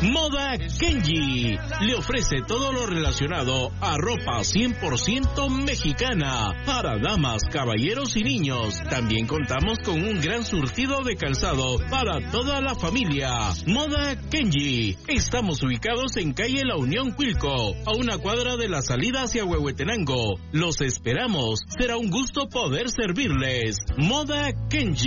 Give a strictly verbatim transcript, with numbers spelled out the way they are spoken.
Moda Kenji le ofrece todo lo relacionado a ropa cien por ciento mexicana para damas, caballeros y niños. También contamos con un gran surtido de calzado para toda la familia. Moda Kenji. Estamos ubicados en calle La Unión Cuilco, a una cuadra de la salida hacia Huehuetenango. Los esperamos. Será un gusto poder servirles. Moda Kenji.